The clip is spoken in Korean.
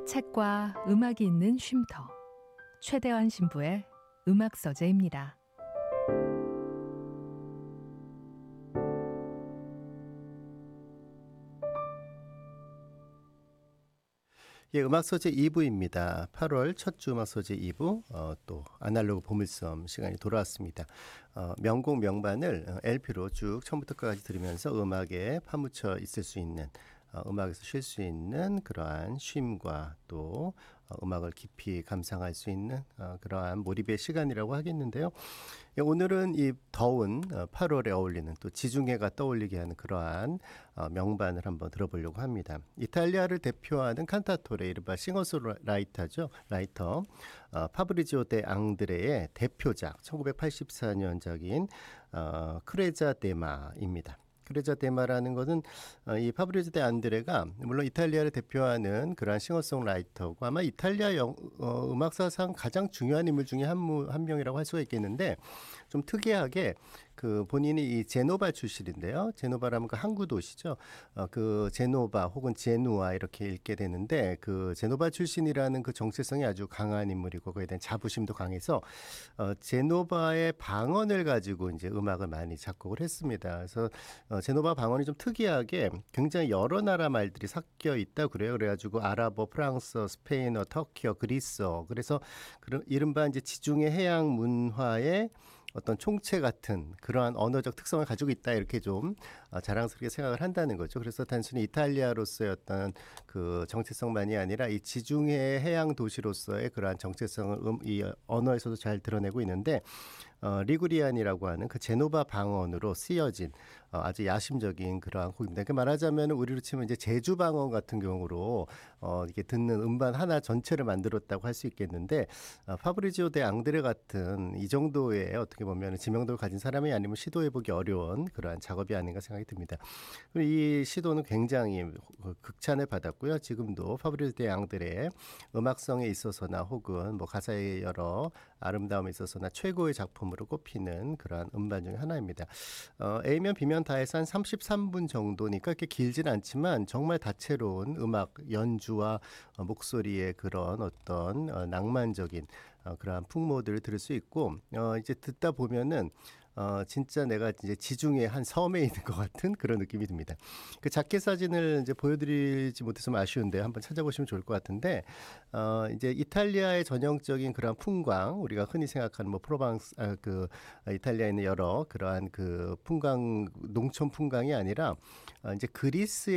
책과 음악이 있는 쉼터. 최대환 신부의 음악 서재입니다. 예, 음악 소재 2부입니다. 8월 첫 주 음악 소재 2부, 또 아날로그 보물섬 시간이 돌아왔습니다. 명곡 명반을 LP로 쭉 처음부터 끝까지 들으면서 음악에 파묻혀 있을 수 있는, 음악에서 쉴 수 있는 그러한 쉼과 또 음악을 깊이 감상할 수 있는 그러한 몰입의 시간이라고 하겠는데요. 예, 오늘은 이 더운 8월에 어울리는 또 지중해가 떠올리게 하는 그러한 명반을 한번 들어보려고 합니다. 이탈리아를 대표하는 칸타토레, 이른바 싱어송라이터죠. 라이터 파브리지오 데 앙드레의 대표작 1984년작인 크레자 데마입니다. 크레자 데마라는 것은 이 파브리지오 데 앙드레가 물론 이탈리아를 대표하는 그러한 싱어송라이터고 아마 이탈리아 음악사상 가장 중요한 인물 중에 한 명이라고 할 수가 있겠는데, 좀 특이하게 그 본인이 이 제노바 출신인데요. 제노바라면 그 항구 도시죠. 그 제노바 혹은 제누아 이렇게 읽게 되는데, 그 제노바 출신이라는 그 정체성이 아주 강한 인물이고 거기에 대한 자부심도 강해서 제노바의 방언을 가지고 이제 음악을 많이 작곡을 했습니다. 그래서 제노바 방언이 좀 특이하게 굉장히 여러 나라 말들이 섞여 있다 그래요. 그래가지고 아랍어, 프랑스어, 스페인어, 터키어, 그리스어. 그래서 이른바 이제 지중해 해양 문화의 어떤 총체 같은 그러한 언어적 특성을 가지고 있다, 이렇게 좀 자랑스럽게 생각을 한다는 거죠. 그래서 단순히 이탈리아로서의 어떤 그 정체성만이 아니라 이 지중해 해양 도시로서의 그러한 정체성을 이 언어에서도 잘 드러내고 있는데, 리구리안이라고 하는 그 제노바 방언으로 쓰여진 아주 야심적인 그러한 곡입니다. 그 말하자면 우리로 치면 이제 제주 방언 같은 경우로 이게 듣는 음반 하나 전체를 만들었다고 할 수 있겠는데, 파브리지오 데 앙드레 같은 이 정도의 어떻게 보면 지명도를 가진 사람이 아니면 시도해보기 어려운 그러한 작업이 아닌가 생각이 듭니다. 그리고 이 시도는 굉장히 극찬을 받았고요. 지금도 파브리지오 데 앙드레의 음악성에 있어서나 혹은 뭐 가사의 여러 아름다움에 있어서나 최고의 작품으로 꼽히는 그러한 음반 중에 하나입니다. A면 B면 다해서 한 33분 정도니까 이렇게 길진 않지만 정말 다채로운 음악 연주와 목소리의 그런 어떤 낭만적인 그러한 풍모들을 들을 수 있고, 이제 듣다 보면은 진짜 내가 이제 지중해 한 섬에 있는 것 같은 그런 느낌이 듭니다. 그 자켓 사진을 이제 보여드리지 못해서 좀 아쉬운데 한번 찾아보시면 좋을 것 같은데, 이제 이탈리아의 전형적인 그런 풍광, 우리가 흔히 생각하는 뭐 프로방스, 그 이탈리아에 있는 여러 그러한 그 풍광, 농촌 풍광이 아니라 이제 그리스의